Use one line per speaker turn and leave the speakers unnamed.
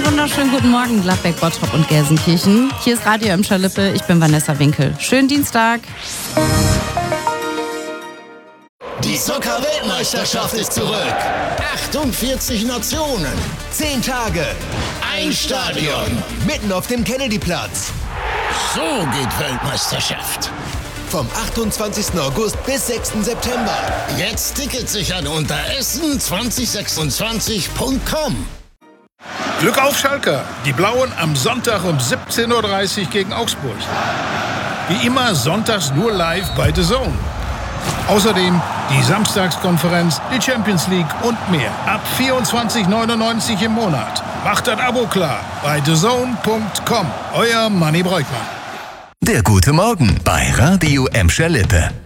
Wunderschönen guten Morgen, Gladbeck, Bottrop und Gelsenkirchen. Hier ist Radio Emscher Lippe, ich bin Vanessa Winkel. Schönen Dienstag.
Die Soccer-Weltmeisterschaft ist zurück. 48 Nationen, 10 Tage, ein Stadion, mitten auf dem Kennedy-Platz.
So geht Weltmeisterschaft.
Vom 28. August bis 6. September.
Jetzt Tickets sichern unter essen2026.com.
Glück auf Schalke. Die Blauen am Sonntag um 17.30 Uhr gegen Augsburg. Wie immer sonntags nur live bei The Zone. Außerdem die Samstagskonferenz, die Champions League und mehr. Ab 24,99 im Monat. Macht das Abo klar bei thezone.com. Euer Manni Breukmann.
Der gute Morgen bei Radio Emscher Lippe.